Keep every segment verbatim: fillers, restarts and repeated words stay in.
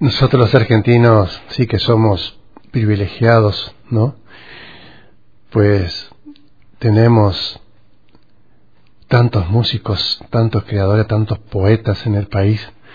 Nosotros los argentinos sí que somos privilegiados, ¿no? Pues tenemos tantos músicos, tantos creadores, tantos poetas en el país.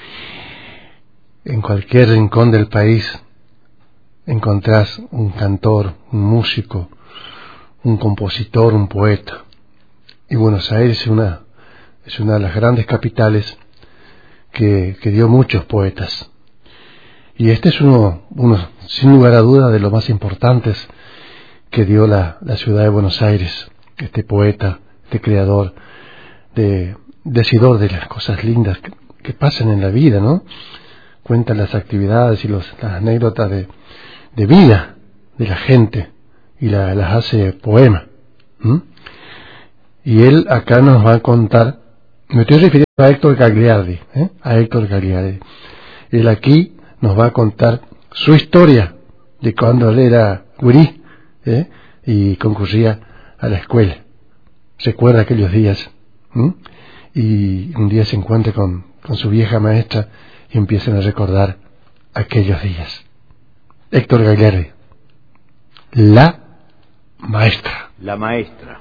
En cualquier rincón del país encontrás un cantor, un músico, un compositor, un poeta. Y Buenos Aires es una, es una de las grandes capitales que, que dio muchos poetas. Y este es uno, uno, sin lugar a duda, de los más importantes que dio la, la ciudad de Buenos Aires. Este poeta, este creador, de, decidor de las cosas lindas que, que pasan en la vida, ¿no? Cuenta las actividades y los, las anécdotas de, de vida de la gente y la, las hace poema. ¿Mm? Y él acá nos va a contar, me estoy refiriendo a Héctor Gagliardi, ¿eh? a Héctor Gagliardi. Él aquí nos va a contar su historia de cuando él era gurí, ¿eh? y concurría a la escuela. Recuerda aquellos días. ¿Mm? Y un día se encuentra con, con su vieja maestra y empiezan a recordar aquellos días. Héctor Gagliardi, la maestra. La maestra,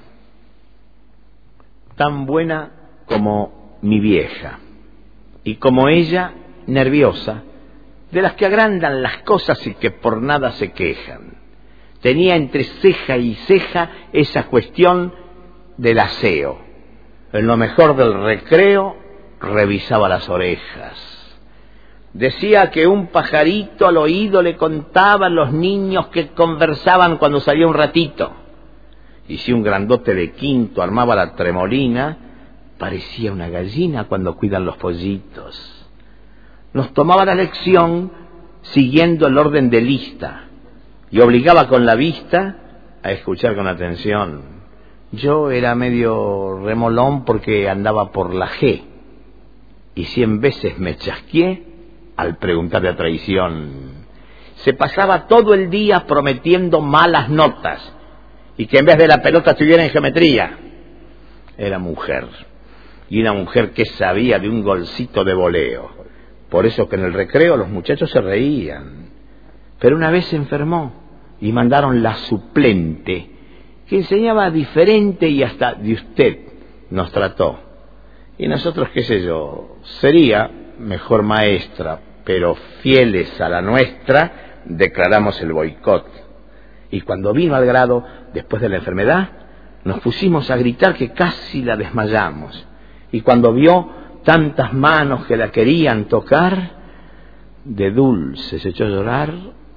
tan buena como mi vieja, y como ella, nerviosa, de las que agrandan las cosas y que por nada se quejan. Tenía entre ceja y ceja esa cuestión del aseo. En lo mejor del recreo revisaba las orejas. Decía que un pajarito al oído le contaba a los niños que conversaban cuando salía un ratito. Y si un grandote de quinto armaba la tremolina, parecía una gallina cuando cuidan los pollitos. Nos tomaba la lección siguiendo el orden de lista y obligaba con la vista a escuchar con atención. Yo era medio remolón porque andaba por la G y cien veces me chasqueé al preguntarle a traición. Se pasaba todo el día prometiendo malas notas y que en vez de la pelota estuviera en geometría. Era mujer, y una mujer que sabía de un golcito de voleo. Por eso que en el recreo los muchachos se reían. Pero una vez se enfermó y mandaron la suplente, que enseñaba diferente y hasta de usted nos trató. Y nosotros, qué sé yo, sería mejor maestra, pero fieles a la nuestra, declaramos el boicot. Y cuando vino al grado, después de la enfermedad, nos pusimos a gritar que casi la desmayamos. Y cuando vio tantas manos que la querían tocar, de dulce se echó a llorar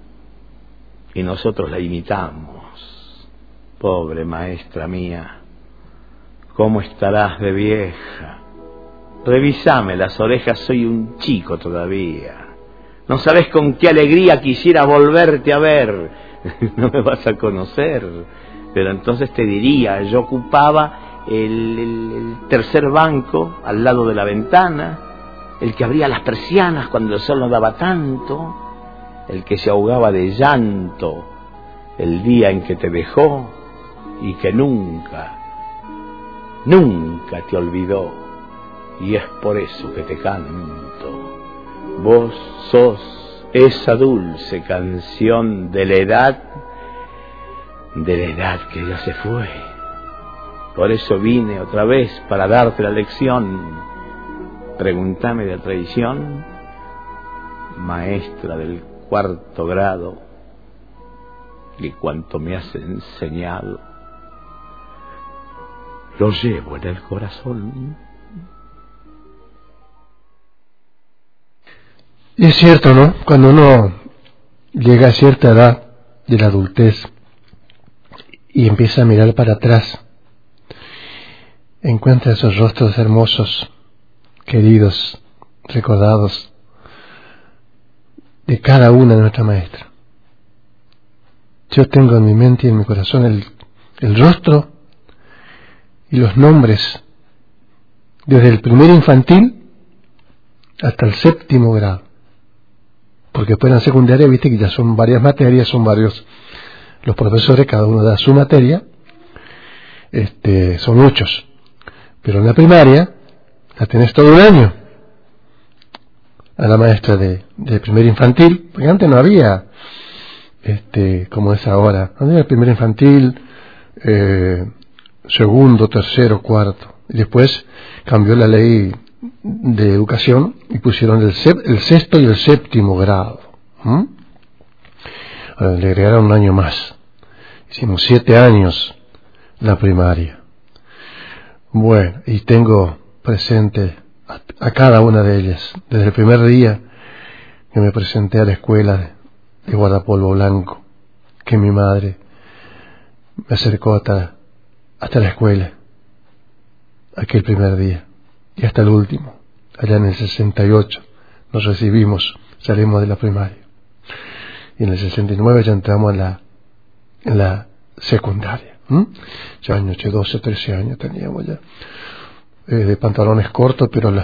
y nosotros la imitamos. Pobre maestra mía, ¿cómo estarás de vieja? Revísame las orejas, soy un chico todavía. No sabes con qué alegría quisiera volverte a ver. No me vas a conocer, pero entonces te diría, yo ocupaba El, el, el tercer banco al lado de la ventana, el que abría las persianas cuando el sol no daba tanto, el que se ahogaba de llanto el día en que te dejó y que nunca, nunca te olvidó, y es por eso que te canto. Vos sos esa dulce canción de la edad, de la edad que ya se fue. Por eso vine otra vez para darte la lección. Pregúntame de traición, maestra del cuarto grado, y cuanto me has enseñado, lo llevo en el corazón. Y es cierto, ¿no? Cuando uno llega a cierta edad de la adultez y empieza a mirar para atrás, encuentra esos rostros hermosos, queridos, recordados de cada una de nuestras maestras. Yo tengo en mi mente y en mi corazón el, el rostro y los nombres desde el primer infantil hasta el séptimo grado, porque después en la secundaria viste que ya son varias materias, son varios los profesores, cada uno da su materia, este, son muchos. Pero en la primaria la tenés todo un año. a la maestra de, de primer infantil, porque antes no había, este, como es ahora, no había primer infantil, eh, segundo, tercero, cuarto, y después cambió la ley de educación y pusieron el, sep, el sexto y el séptimo grado. ¿Mm? Le agregaron un año más. Hicimos siete años la primaria. Bueno, y tengo presente a, a cada una de ellas, desde el primer día que me presenté a la escuela de, de guardapolvo blanco, que mi madre me acercó hasta, hasta la escuela, aquel primer día, y hasta el último, allá en el sesenta y ocho, nos recibimos, salimos de la primaria, y en el sesenta y nueve ya entramos en la, en la secundaria. ¿Mm? Ya años, doce, trece años teníamos ya, eh, de pantalones cortos, pero la